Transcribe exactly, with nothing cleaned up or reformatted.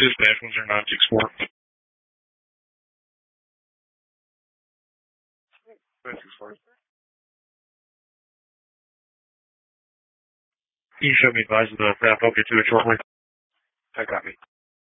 Dispatch one zero nine six four. nine six four. Can you show me advice of the path? I'll get to it shortly. I copy.